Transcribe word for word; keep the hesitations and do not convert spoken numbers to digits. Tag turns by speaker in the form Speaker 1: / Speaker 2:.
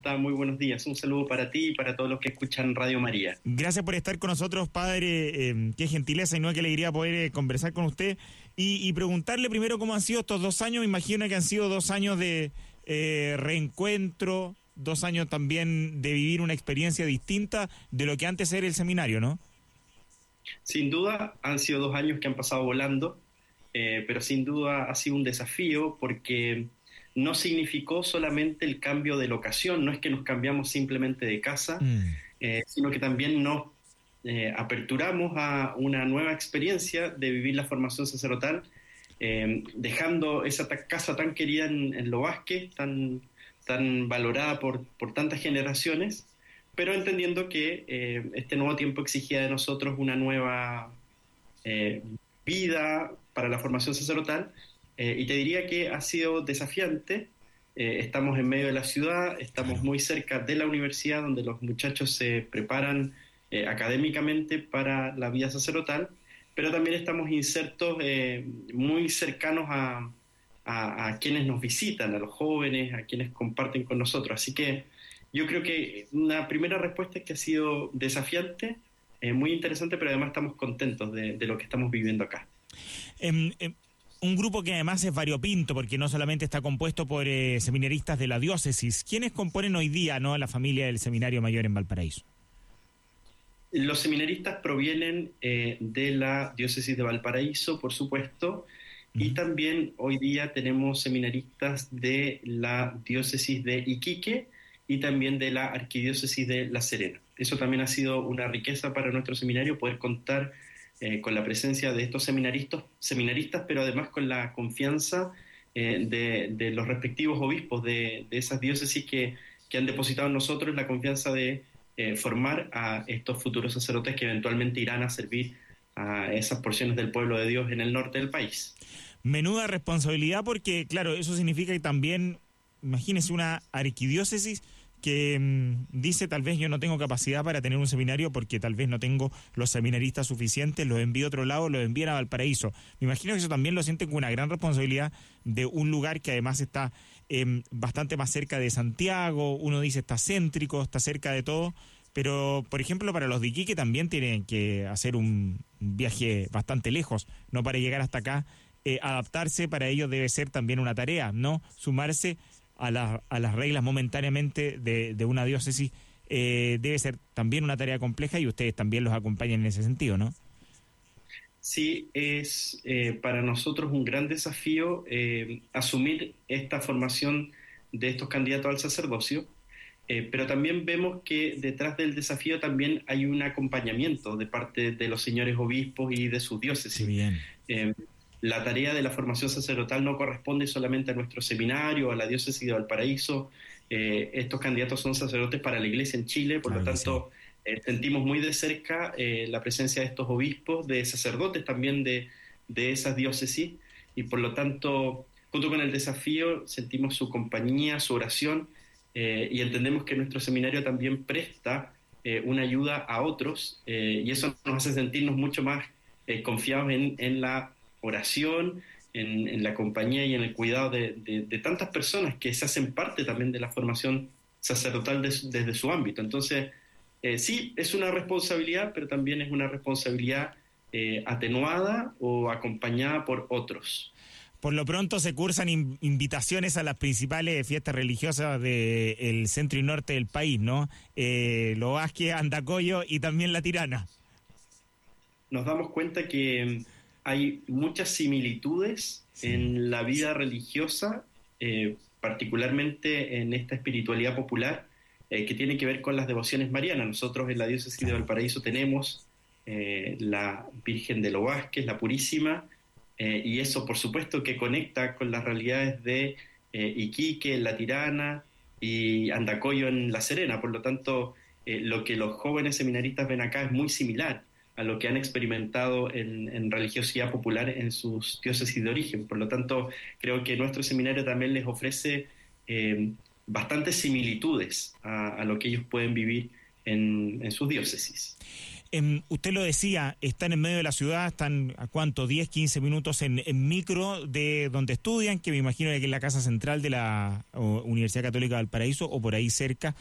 Speaker 1: está? Muy buenos días. Un saludo para ti y para todos los que escuchan Radio María.
Speaker 2: Gracias por estar con nosotros, padre. Eh, qué gentileza y no qué alegría poder eh, conversar con usted y, y preguntarle primero cómo han sido estos dos años. Me imagino que han sido dos años de eh, reencuentro, dos años también de vivir una experiencia distinta de lo que antes era el seminario, ¿no?
Speaker 1: Sin duda, han sido dos años que han pasado volando, eh, pero sin duda ha sido un desafío porque no significó solamente el cambio de locación, no es que nos cambiamos simplemente de casa, mm. eh, sino que también nos eh, aperturamos a una nueva experiencia de vivir la formación sacerdotal, eh, dejando esa ta- casa tan querida en, en Lo Vázquez, tan, tan valorada por, por tantas generaciones, pero entendiendo que eh, este nuevo tiempo exigía de nosotros una nueva eh, vida para la formación sacerdotal, eh, y te diría que ha sido desafiante. Eh, estamos en medio de la ciudad, estamos claro. muy cerca de la universidad donde los muchachos se preparan eh, académicamente para la vida sacerdotal, pero también estamos insertos eh, muy cercanos a, a, a quienes nos visitan, a los jóvenes, a quienes comparten con nosotros, así que yo creo que una primera respuesta es que ha sido desafiante, eh, muy interesante, pero además estamos contentos de, de lo que estamos viviendo acá.
Speaker 2: Eh, eh, un grupo que además es variopinto, porque no solamente está compuesto por eh, seminaristas de la diócesis. ¿Quiénes componen hoy día, no, la familia del Seminario Mayor en Valparaíso?
Speaker 1: Los seminaristas provienen eh, de la diócesis de Valparaíso, por supuesto, uh-huh. y también hoy día tenemos seminaristas de la diócesis de Iquique, y también de la Arquidiócesis de La Serena. Eso también ha sido una riqueza para nuestro seminario, poder contar eh, con la presencia de estos seminaristas, seminaristas, pero además con la confianza eh, de, de los respectivos obispos de, de esas diócesis que, que han depositado en nosotros la confianza de eh, formar a estos futuros sacerdotes que eventualmente irán a servir a esas porciones del pueblo de Dios en el norte del país.
Speaker 2: Menuda responsabilidad, porque claro, eso significa que también, imagínese una arquidiócesis que mmm, dice tal vez yo no tengo capacidad para tener un seminario porque tal vez no tengo los seminaristas suficientes, los envío a otro lado, los envían a Valparaíso. Me imagino que eso también lo sienten con una gran responsabilidad de un lugar que además está eh, bastante más cerca de Santiago, uno dice está céntrico, está cerca de todo, pero por ejemplo para los de Iquique también tienen que hacer un viaje bastante lejos, no para llegar hasta acá, eh, adaptarse para ellos debe ser también una tarea, ¿no? Sumarse A, la, a las reglas momentáneamente de, de una diócesis eh, debe ser también una tarea compleja y ustedes también los acompañan en ese sentido, ¿no?
Speaker 1: Sí, es eh, para nosotros un gran desafío eh, asumir esta formación de estos candidatos al sacerdocio, eh, pero también vemos que detrás del desafío también hay un acompañamiento de parte de los señores obispos y de sus diócesis.
Speaker 2: Qué bien.
Speaker 1: Eh, La tarea de la formación sacerdotal no corresponde solamente a nuestro seminario, a la diócesis de Valparaíso. Eh, estos candidatos son sacerdotes para la Iglesia en Chile, por claro lo tanto sí. eh, sentimos muy de cerca eh, la presencia de estos obispos, de sacerdotes también de, de esas diócesis, y por lo tanto, junto con el desafío, sentimos su compañía, su oración, eh, y entendemos que nuestro seminario también presta eh, una ayuda a otros, eh, y eso nos hace sentirnos mucho más eh, confiados en, en la oración, en, en la compañía y en el cuidado de, de, de tantas personas que se hacen parte también de la formación sacerdotal de, desde su ámbito. Entonces, eh, sí, es una responsabilidad, pero también es una responsabilidad eh, atenuada o acompañada por otros.
Speaker 2: Por lo pronto se cursan in- invitaciones a las principales fiestas religiosas del centro y norte del país, ¿no? Eh, Lo Vázquez, Andacollo y también La Tirana.
Speaker 1: Nos damos cuenta que hay muchas similitudes sí. en la vida religiosa, eh, particularmente en esta espiritualidad popular, eh, que tiene que ver con las devociones marianas. Nosotros en la diócesis claro. de Valparaíso tenemos eh, la Virgen de Lo Vázquez, la Purísima, eh, y eso por supuesto que conecta con las realidades de eh, Iquique, La Tirana y Andacollo en La Serena. Por lo tanto, eh, lo que los jóvenes seminaristas ven acá es muy similar a lo que han experimentado en, en religiosidad popular en sus diócesis de origen. Por lo tanto, creo que nuestro seminario también les ofrece eh, bastantes similitudes a, a lo que ellos pueden vivir en, en sus diócesis.
Speaker 2: Eh, usted lo decía, están en medio de la ciudad, están a cuánto, diez, quince minutos en, en micro de donde estudian, que me imagino que es la casa central de la o, Universidad Católica de Valparaíso o por ahí cerca.